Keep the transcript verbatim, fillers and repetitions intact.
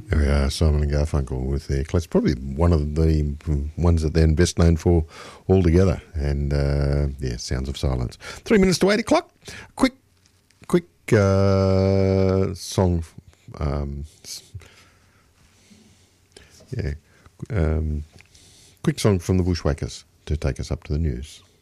There we are, Simon and Garfunkel with their class. Probably one of the ones that they're best known for altogether. And, uh, yeah, Sounds of Silence. Three minutes to eight o'clock. Quick, quick uh, song. Um, yeah, um, quick song from the Bushwhackers to take us up to the news.